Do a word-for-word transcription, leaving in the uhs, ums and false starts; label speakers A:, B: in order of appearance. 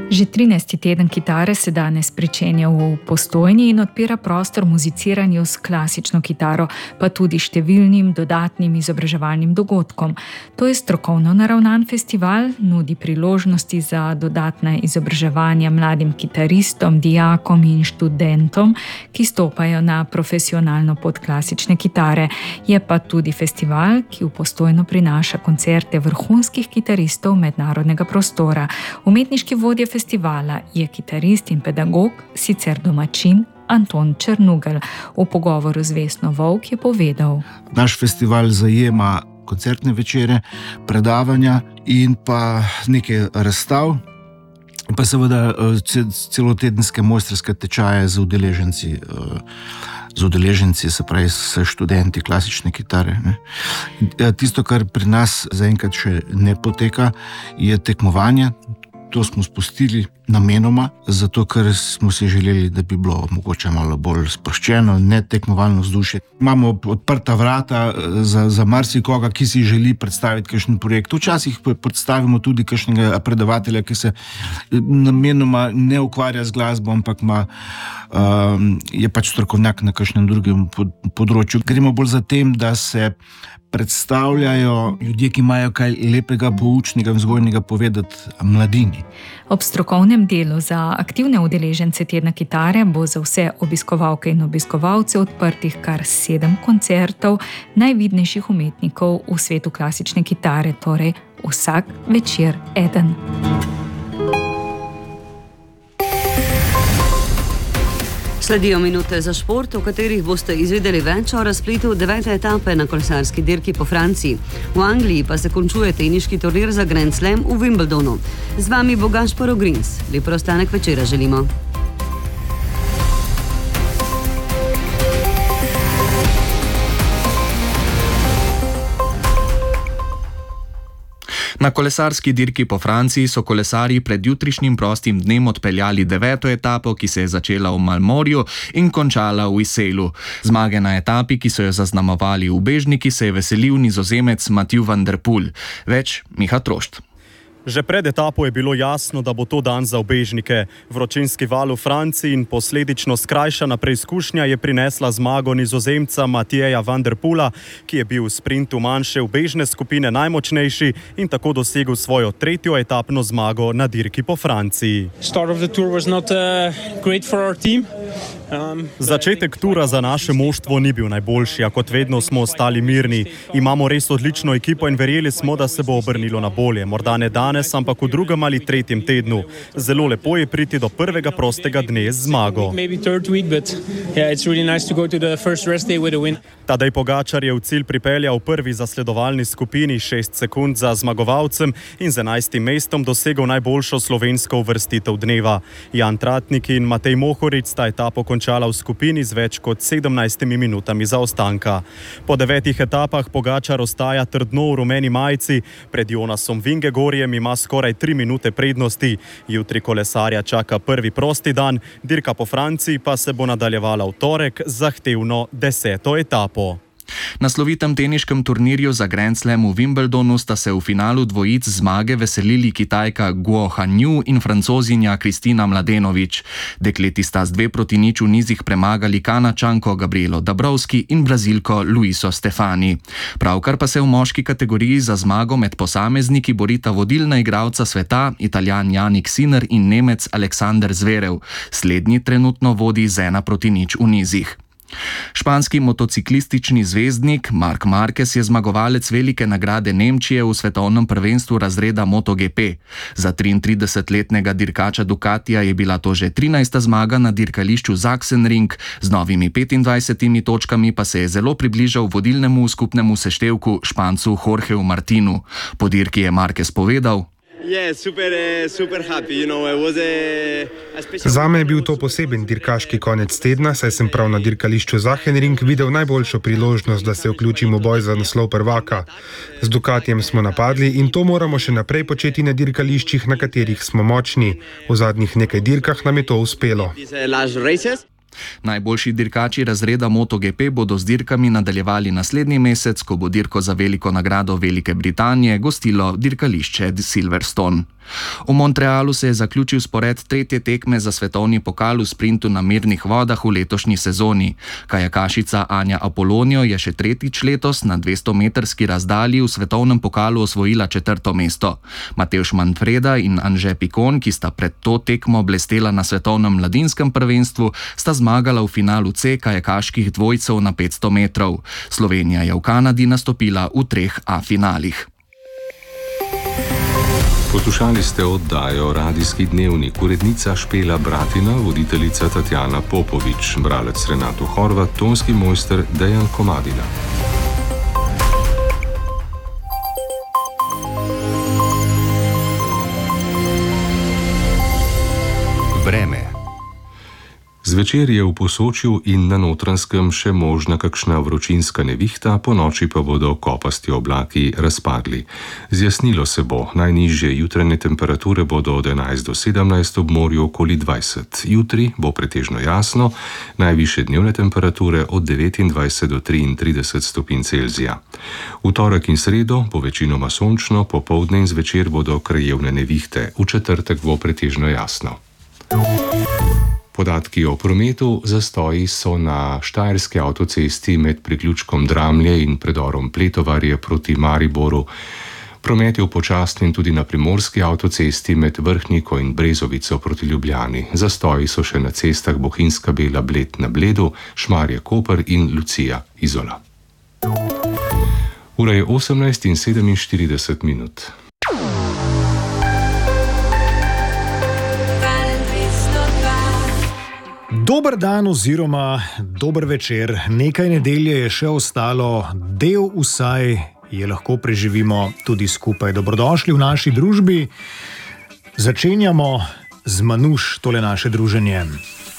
A: Že trinajsti teden kitare se danes pričenja v Postojni in odpira prostor muziciranju s klasično kitaro, pa tudi številnim dodatnim izobraževalnim dogodkom. To je strokovno naravnan festival, nudi priložnosti za dodatna izobraževanja mladim kitaristom, dijakom in študentom, ki stopajo na profesionalno pot klasične kitare. Je pa tudi festival, ki v Postojno prinaša koncerte vrhunskih kitaristov mednarodnega prostora. Umetniški vodja festivala je kitarist in pedagog, sicer domačin Anton Črnugelj. V pogovoru z Vesno Vovk je povedal:
B: Naš festival zajema koncertne večere, predavanja in pa nekaj razstav, pa seveda celotedenske mojstrske tečaje z udeleženci, z udeleženci, se pravi s študenti klasične kitare. Ne. Tisto, kar pri nas zaenkrat še ne poteka, je tekmovanje. To smo spustili namenoma, zato ker smo si želeli, da bi bilo mogoče malo bolj sproščeno, ne tekmovalno vzdušje. Imamo odprta vrata za, za marsikoga, ki si želi predstaviti kakšen projekt. Včasih predstavimo tudi kakšnega predavatelja, ki se namenoma ne ukvarja z glasbo, ampak ima, um, je pač strokovnjak na kakšnem drugem področju. Gremo bolj za tem, da se predstavljajo ljudje, ki imajo kaj lepega, poučnega in vzgojnega povedati mladini.
A: Ob strokovnem delu za aktivne udeležence tedna kitare bo za vse obiskovalke in obiskovalce odprtih kar sedem koncertov najvidnejših umetnikov v svetu klasične kitare, torej vsak večer eden.
C: Sledijo minute za šport, v katerih boste izvedeli več o razpletu devete etape na kolesarski dirki po Franciji. V Angliji pa se končuje teniški turnir za Grand Slam v Wimbledonu. Z vami bo Gašper Ogrins. Lep preostanek večera želimo.
D: Na kolesarski dirki po Franciji so kolesarji pred jutrišnjim prostim dnem odpeljali deveto etapo, ki se je začela v Malmorju in končala v Iselu. Zmage na etapi, ki so jo zaznamovali ubežniki, se je veselil Nizozemec Mathieu van der Poel. Več Miha Trošt.
E: Že pred etapo je bilo jasno, da bo to dan za ubežnike. Vročinski val v Franciji in posledično skrajšana preizkušnja je prinesla zmago Nizozemca Mathieuja van der Poela, ki je bil v sprintu manjše ubežne skupine najmočnejši in tako dosegel svojo tretjo etapno zmago na dirki po Franciji. Začetek tura za naše moštvo ni bil najboljši, a kot vedno smo ostali mirni. Imamo res odlično ekipo in verjeli smo, da se bo obrnilo na bolje. Morda ne danes, ampak v drugem ali tretjem tednu. Zelo lepo je priti do prvega prostega dne z zmago. Tadej Pogačar je v cilj pripeljal v prvi zasledovalni skupini šest sekund za zmagovalcem in z enajstim mestom dosegel najboljšo slovensko uvrstitev dneva. Jan Tratnik in Matej Mohorič sta etapo končala v skupini z več kot sedemnajstimi minutami zaostanka. Po devetih etapah Pogačar ostaja trdno v rumeni majici, pred Jonasom Vingegorjem ima skoraj tri minute prednosti. Jutri kolesarja čaka prvi prosti dan, dirka po Franciji pa se bo nadaljevala v torek z zahtevno deseto etapo.
D: Na slovitem teniškem turnirju za Grand Slam v Wimbledonu sta se v finalu dvojic zmage veselili Kitajka Guo Hanyu in Francozinja Kristina Mladenović. Dekleti sta z dve proti nič v nizih premagali Kanačanko Gabrielo Dabrowski in Brazilko Luiso Stefani. Pravkar pa se v moški kategoriji za zmago med posamezniki borita vodilna igralca sveta, Italijan Jannik Sinner in Nemec Aleksander Zverev. Slednji trenutno vodi z ena proti nič v nizih. Španski motociklistični zvezdnik Marc Marquez je zmagovalec velike nagrade Nemčije v svetovnem prvenstvu razreda MotoGP. Za triintridesetletnega dirkača Ducatija je bila to že trinajsta zmaga na dirkališču Sachsenring, z novimi petindvajsetimi točkami pa se je zelo približal vodilnemu skupnemu seštevku Špancu Jorgeu Martinu. Po dirki je Marquez povedal:
F: Zame je bil to poseben dirkaški konec tedna, saj sem prav na dirkališču Sachsenring videl najboljšo priložnost, da se vključim v boj za naslov prvaka. Z Ducatijem smo napadli in to moramo še naprej početi na dirkališčih, na katerih smo močni. V zadnjih nekaj dirkah nam je to uspelo.
D: Najboljši dirkači razreda MotoGP bodo z dirkami nadaljevali naslednji mesec, ko bo dirko za veliko nagrado Velike Britanije gostilo dirkališče Silverstone. V Montrealu se je zaključil spored tretje tekme za svetovni pokal v sprintu na mirnih vodah v letošnji sezoni. Kajakašica Anja Apolonio je še tretjič letos na dvestometrski razdalji v svetovnem pokalu osvojila četrto mesto. Matevž Manfreda in Anže Pikon, ki sta pred to tekmo blestela na svetovnem mladinskem prvenstvu, sta zmagala v finalu C kajakaških dvojcev na petsto metrov. Slovenija je v Kanadi nastopila v treh A finalih.
G: Poslušali ste oddajo Radijski dnevnik, urednica Špela Bratina, voditeljica Tatjana Popovič, bralec Renato Horvat, tonski mojster Dejan Komadina. Vreme. Zvečer je v Posočju in na Notranjskem še možna kakšna vročinska nevihta, po noči pa bodo kopasti oblaki razpadli. Zjasnilo se bo, najnižje jutranje temperature bodo od enajst do sedemnajst, ob morju okoli dvajset. Jutri bo pretežno jasno, najvišje dnevne temperature od devetindvajset do triintrideset stopinj Celzija. V torek in sredo bo večinoma sončno, popoldne in zvečer bodo krajevne nevihte, v četrtek bo pretežno jasno. Podatki o prometu. Zastoji so na Štajerski avtocesti med priključkom Dramlje in predorom Pletovarje proti Mariboru. Promet je upočasnjen tudi na Primorski avtocesti med Vrhniko in Brezovico proti Ljubljani. Zastoji so še na cestah Bohinjska Bela Bled na Bledu, Šmarje Koper in Lucija Izola. Ura je osemnajst in sedeminštirideset minut.
H: Dober dan oziroma dober večer. Nekaj nedelje je še ostalo, del vsaj je lahko preživimo tudi skupaj. Dobrodošli v naši družbi. Začenjamo z Manuš tole naše druženje.